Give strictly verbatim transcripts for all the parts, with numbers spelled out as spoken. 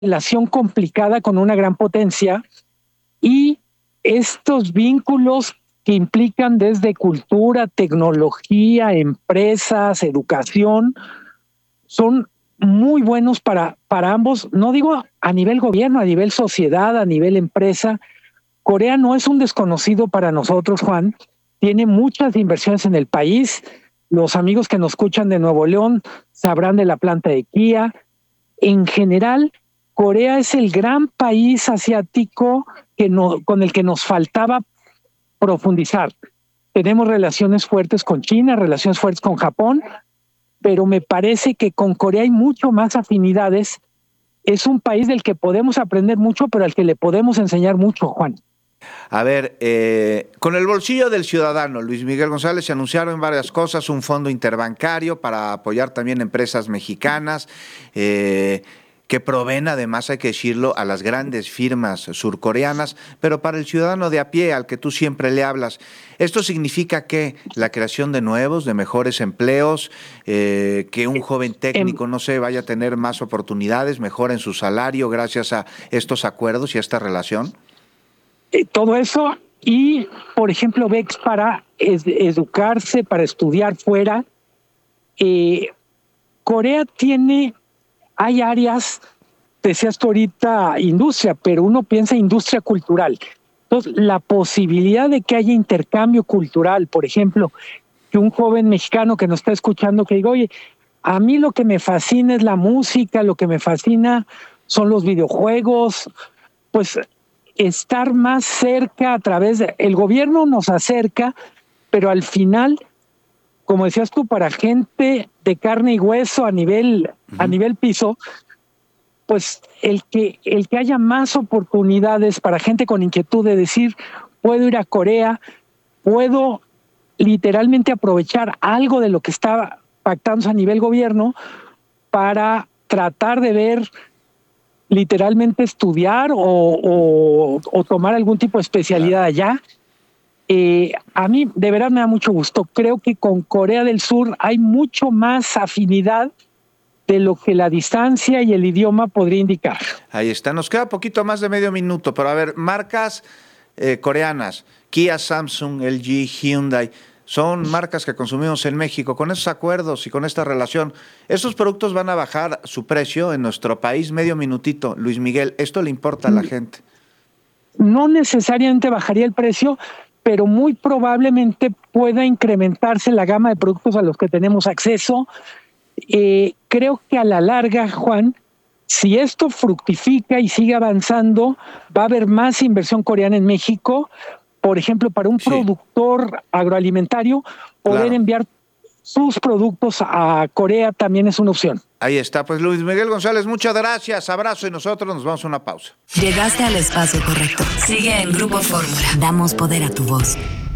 relación complicada con una gran potencia y estos vínculos que implican desde cultura, tecnología, empresas, educación, son muy buenos para, para ambos, no digo a nivel gobierno, a nivel sociedad, a nivel empresa. Corea no es un desconocido para nosotros, Juan, tiene muchas inversiones en el país. Los amigos que nos escuchan de Nuevo León sabrán de la planta de Kia. En general, Corea es el gran país asiático que no, con el que nos faltaba profundizar. Tenemos relaciones fuertes con China, relaciones fuertes con Japón, pero me parece que con Corea hay mucho más afinidades. Es un país del que podemos aprender mucho, pero al que le podemos enseñar mucho, Juan. A ver, eh, con el bolsillo del ciudadano, Luis Miguel González, se anunciaron varias cosas, un fondo interbancario para apoyar también empresas mexicanas, eh, que proveen, además, hay que decirlo, a las grandes firmas surcoreanas, pero para el ciudadano de a pie, al que tú siempre le hablas, ¿esto significa que la creación de nuevos, de mejores empleos, eh, que un joven técnico, no sé, vaya a tener más oportunidades, mejoren su salario gracias a estos acuerdos y a esta relación? Eh, todo eso y, por ejemplo, becas para ed- educarse, para estudiar fuera. Eh, Corea tiene, hay áreas, decías tú ahorita industria, pero uno piensa industria cultural. Entonces, la posibilidad de que haya intercambio cultural, por ejemplo, que un joven mexicano que nos está escuchando que diga, oye, a mí lo que me fascina es la música, lo que me fascina son los videojuegos, pues estar más cerca a través de, el gobierno nos acerca, pero al final, como decías tú, para gente de carne y hueso a nivel, uh-huh. a nivel piso, pues el que, el que haya más oportunidades para gente con inquietud de decir, puedo ir a Corea, puedo literalmente aprovechar algo de lo que está pactándose a nivel gobierno para tratar de ver, literalmente estudiar o, o, o tomar algún tipo de especialidad allá. Eh, a mí de verdad me da mucho gusto. Creo que con Corea del Sur hay mucho más afinidad de lo que la distancia y el idioma podría indicar. Ahí está, nos queda poquito más de medio minuto, pero a ver, marcas eh, coreanas, Kia, Samsung, L G, Hyundai, son marcas que consumimos en México. Con esos acuerdos y con esta relación, ¿estos productos van a bajar su precio en nuestro país? Medio minutito, Luis Miguel, ¿esto le importa a la gente? No necesariamente bajaría el precio, pero muy probablemente pueda incrementarse la gama de productos a los que tenemos acceso. Eh, creo que a la larga, Juan, si esto fructifica y sigue avanzando, va a haber más inversión coreana en México. Por ejemplo, para un sí. productor agroalimentario, poder claro. enviar sus productos a Corea también es una opción. Ahí está, pues Luis Miguel González, muchas gracias, abrazo y nosotros nos vamos a una pausa. Llegaste al espacio correcto. Sigue en Grupo Fórmula. Damos poder a tu voz.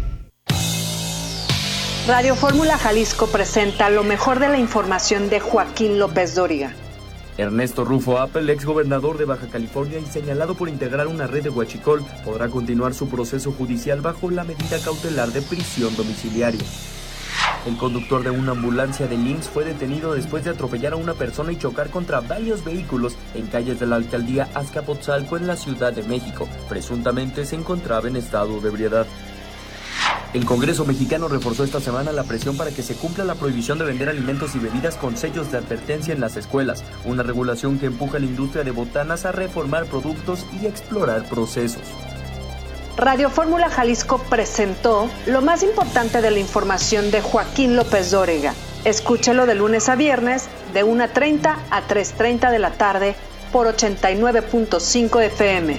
Radio Fórmula Jalisco presenta lo mejor de la información de Joaquín López Dóriga. Ernesto Rufo Appel, exgobernador de Baja California y señalado por integrar una red de huachicol, podrá continuar su proceso judicial bajo la medida cautelar de prisión domiciliaria. El conductor de una ambulancia de I M S S fue detenido después de atropellar a una persona y chocar contra varios vehículos en calles de la alcaldía Azcapotzalco en la Ciudad de México. Presuntamente se encontraba en estado de ebriedad. El Congreso mexicano reforzó esta semana la presión para que se cumpla la prohibición de vender alimentos y bebidas con sellos de advertencia en las escuelas, una regulación que empuja a la industria de botanas a reformar productos y explorar procesos. Radio Fórmula Jalisco presentó lo más importante de la información de Joaquín López Dóriga. Escúchelo de lunes a viernes de una treinta a tres treinta de la tarde por ochenta y nueve punto cinco F M.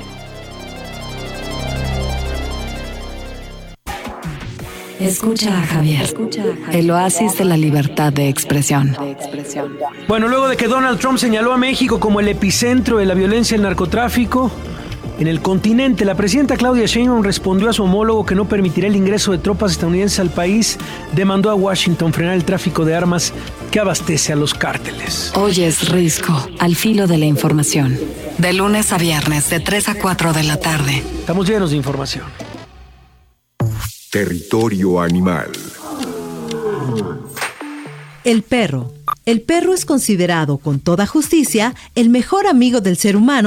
Escucha a Javier, Escucha a Javier, el oasis de la libertad de expresión. Bueno, luego de que Donald Trump señaló a México como el epicentro de la violencia y el narcotráfico en el continente, la presidenta Claudia Sheinbaum respondió a su homólogo que no permitirá el ingreso de tropas estadounidenses al país, demandó a Washington frenar el tráfico de armas que abastece a los cárteles. Hoy es Risco, al filo de la información. De lunes a viernes, de tres a cuatro de la tarde. Estamos llenos de información. Territorio animal. El perro El perro es considerado, con toda justicia, el mejor amigo del ser humano